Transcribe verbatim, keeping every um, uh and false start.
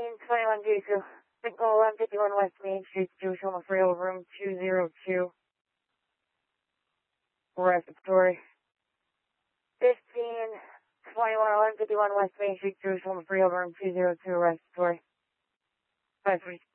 twenty-one Jesu. Signal one fifty-one West Main Street, Jerusalem, Freehold, room two oh two. Respiratory. fifteen twenty-one one fifty-one West Main Street, Jerusalem, Freehold, room two oh two. Respiratory. five three